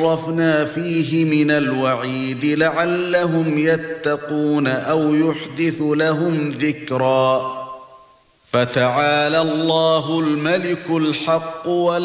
صرفنا فيه من الوعيد لعلهم يتقون أو يحدث لهم ذكرا فتعالى الله الملك الحق